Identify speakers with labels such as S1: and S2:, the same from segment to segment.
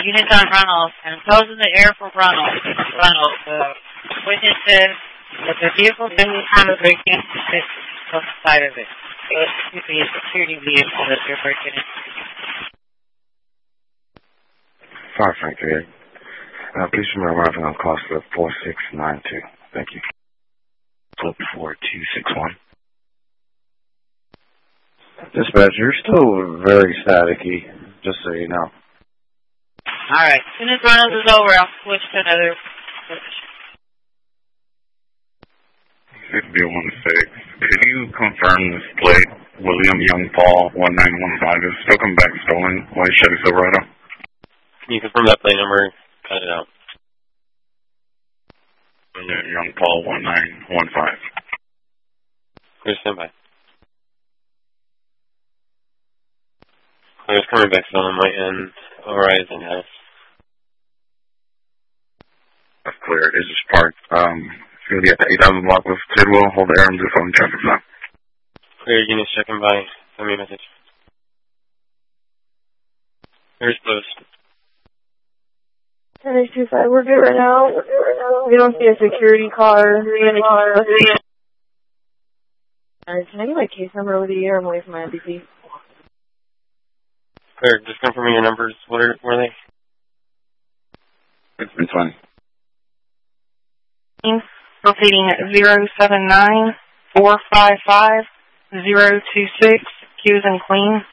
S1: units on Ronald, and closing the air for Ronald. Ronald, witness says that the vehicle that we have a breaking on the side of it. So it could be a security vehicle that they're breaking into.
S2: 5 Frank 38. Please remember arriving on cost of 4692. Thank you. Flip 4261. Dispatch, you're still very staticky, just so you know.
S1: Alright, as soon as Ronald is over, I'll switch to another position.
S2: 6016. Could you confirm this plate, William Young Paul 1915, is still come back stolen, white Chevy Silverado?
S3: Can you confirm that plate number? Cut it out.
S2: Young Paul 1915.
S3: Clear standby. Clear's coming back stolen, my end. Horizon House.
S2: That's clear. It's just parked. It's going to be at the 8000 block with Tidwell. Hold the air and do phone traffic stop.
S3: Clear, units checking by. Send me a message. Clear's closed.
S4: 10-25, we're good right now. We don't see a security car. Can I get my case number over the air? I'm away from my MPP.
S3: Clear, just confirming your numbers. What are they?
S2: It's been fun.
S4: Proceeding at 079-455-026, Q's and Queen.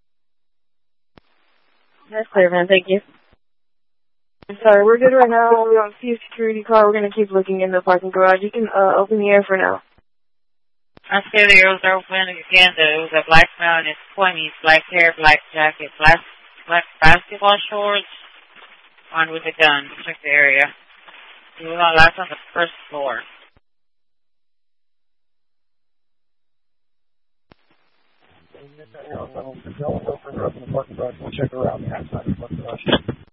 S4: That's clear, man. Thank you. Sorry, we're good right now. We don't see a security car. We're going to keep looking in the parking garage. You can open the air for now.
S1: I said the arrows are open again. It was a black male in his 20s, black hair, black jacket, black basketball shorts, on with a gun. Check the area. He was on last on the first floor.
S5: Check around the outside of the parking garage.